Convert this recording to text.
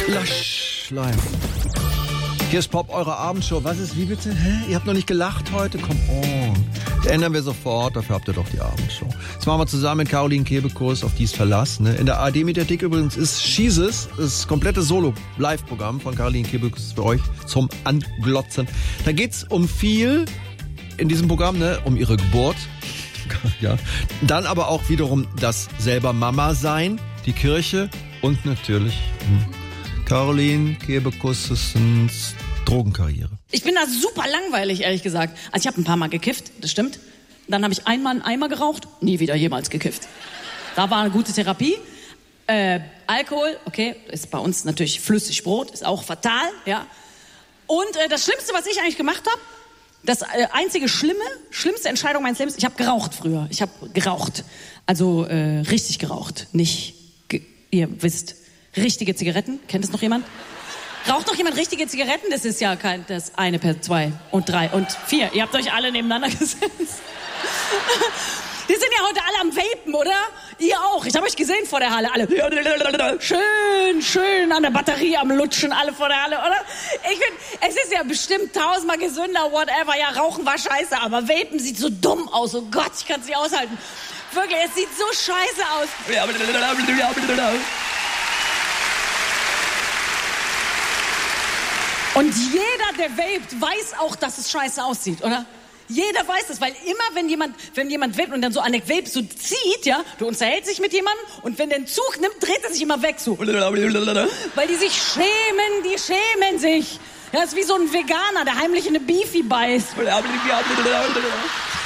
Lush live. Hier ist Pop, eure Abendshow. Was ist, wie bitte? Hä? Ihr habt noch nicht gelacht heute? Come on. Das ändern wir sofort, dafür habt ihr doch die Abendshow. Jetzt machen wir zusammen mit Caroline Kebekus auf dies Verlass. Ne? In der ARD-Mediathek übrigens ist Schießes, das komplette Solo-Live-Programm von Caroline Kebekus für euch zum Anglotzen. Da geht's um viel in diesem Programm, ne? Um ihre Geburt. Ja. Dann aber auch wiederum das selber Mama sein, die Kirche und natürlich Caroline Kebekus' Drogenkarriere. Ich bin da super langweilig, ehrlich gesagt. Also ich habe ein paar Mal gekifft, das stimmt. Dann habe ich einmal einen Eimer geraucht, nie wieder jemals gekifft. Da war eine gute Therapie. Alkohol, okay, ist bei uns natürlich Flüssigbrot, ist auch fatal, ja. Und das Schlimmste, was ich eigentlich gemacht habe, das einzige schlimmste Entscheidung meines Lebens, ich habe geraucht früher. Ich habe geraucht. Also richtig geraucht. Nicht, ihr wisst, richtige Zigaretten. Kennt das noch jemand? Raucht noch jemand richtige Zigaretten? Das ist ja kein, das eine per 2 und 3 und 4. Ihr habt euch alle nebeneinander gesetzt. Die sind ja heute alle am Vapen, oder? Ihr auch. Ich habe euch gesehen vor der Halle. Alle schön an der Batterie am Lutschen, alle vor der Halle, oder? Ich finde, es ist ja bestimmt 1000-mal gesünder, whatever. Ja, Rauchen war scheiße, aber Vapen sieht so dumm aus. Oh Gott, ich kann es nicht aushalten. Wirklich, es sieht so scheiße aus. Und jeder, der vapet, weiß auch, dass es scheiße aussieht, oder? Jeder weiß das, weil immer, wenn jemand vapet und dann so an der Vape so zieht, ja, du unterhältst dich mit jemandem und wenn der einen Zug nimmt, dreht er sich immer weg, so. Weil die schämen sich. Ja, ist wie so ein Veganer, der heimlich in eine Beefy beißt.